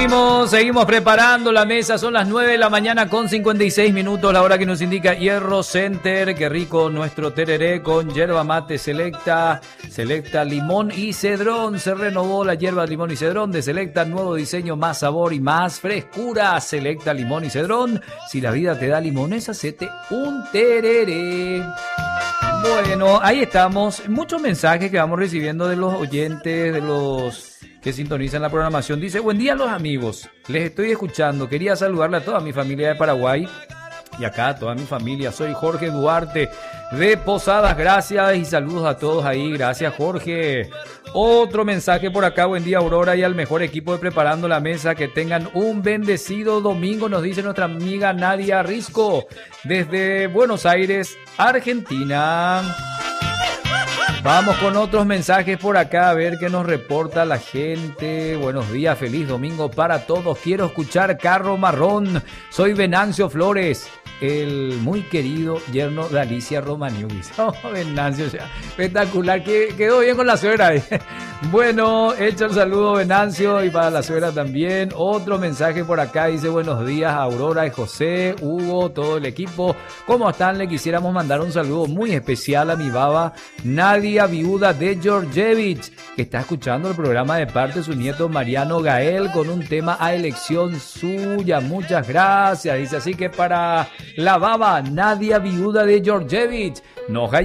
Seguimos preparando la mesa. Son las 9 de la mañana con 56 minutos, la hora que nos indica Hierro Center. Qué rico nuestro tereré con yerba mate Selecta, limón y cedrón. Se renovó la yerba limón y cedrón de Selecta, nuevo diseño, más sabor y más frescura. Selecta, limón y cedrón. Si la vida te da limones, hacete un tereré. Bueno, ahí estamos. Muchos mensajes que vamos recibiendo de los oyentes, de los que sintonizan la programación. Dice: buen día, los amigos, les estoy escuchando. Quería saludarle a toda mi familia de Paraguay y acá a toda mi familia. Soy Jorge Duarte de Posadas. Gracias y saludos a todos ahí. Gracias, Jorge. Otro mensaje por acá: buen día, Aurora, y al mejor equipo de Preparando la Mesa. Que tengan un bendecido domingo, nos dice nuestra amiga Nadia Risco desde Buenos Aires, Argentina. Vamos con otros mensajes por acá, a ver qué nos reporta la gente. Buenos días, feliz domingo para todos. Quiero escuchar Carro Marrón. Soy Venancio Flores, el muy querido yerno de Alicia Romaniulis. Oh, Venancio, espectacular, quedó bien con la suegra. Bueno, hecho el saludo, Venancio, y para la suegra también. Otro mensaje por acá dice: buenos días, Aurora y José, Hugo, todo el equipo. ¿Cómo están? Le quisiéramos mandar un saludo muy especial a mi baba Nadia, viuda de Georgievich, que está escuchando el programa de parte de su nieto Mariano Gael con un tema a elección suya. Muchas gracias. Dice así que para la baba Nadia, viuda de Georgievich, no